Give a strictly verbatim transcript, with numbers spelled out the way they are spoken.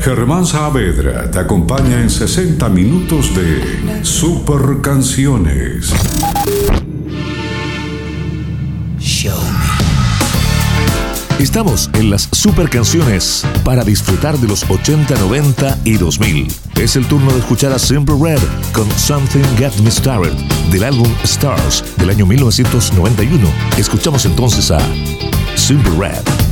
Germán Saavedra te acompaña en sesenta minutos de Super Canciones. Show me. Estamos en las Super Canciones para disfrutar de los ochenta, noventa y dos mil. Es el turno de escuchar a Simply Red con Something Got Me Started del álbum Stars del año mil novecientos noventa y uno. Escuchamos entonces a Simply Red.